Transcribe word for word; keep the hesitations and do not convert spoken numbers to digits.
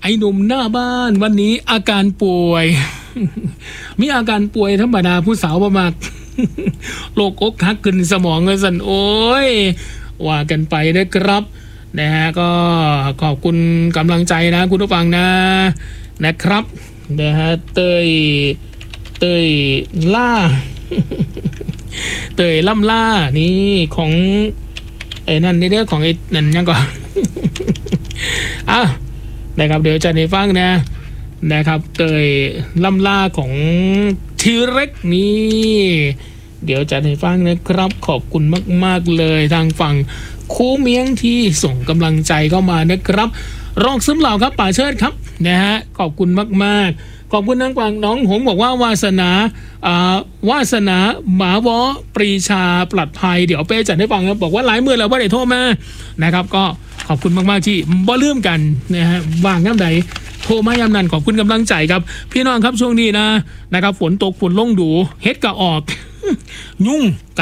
อ้หนุ่มหน้าบ้านวันนี้อาการป่วย มีอาการป่วยธรรมดาผู้สาวประมาณ โรคอกหักขึ้นสมองเงินสันโอ้ยว่ากันไปนะครับนะฮะก็ขอบคุณกำลังใจนะคุณผู้ฟังนะนะครับนะฮะเตยเตยล่า เตยล่ำล่านี่ของไอ้นั่นในเรื่องของไอ้นั่นยังก่อน อ่ะนะครับเดี๋ยวจะให้ฟังนะนะครับเตยล่ำล่าของทีเร็กนี่เดี๋ยวจะให้ฟังนะครับขอบคุณมากๆเลยทางฝั่งคูเมียงที่ส่งกำลังใจเข้ามานะครับรองซึมเหล่าครับป่าเชิดครับนะฮะขอบคุณมากๆขอบคุณทางฝั่งน้องหงบอกว่าวาสนาอ่าวาสนาหมาวอปรีชาปลัดภัยเดี๋ยวเป้จัดให้ฟังครับบอกว่าหลายมือแล้วว่าได้โทรมานะครับก็ขอบคุณมากๆที่บ่ลืมกันนะฮะว่างย่ำใดโทรมายามนั้นขอบคุณกำลังใจครับพี่น้องครับช่วงนี้นะนะครับฝนตกฝนลงดูเฮ็ดกะออก ยุ่ง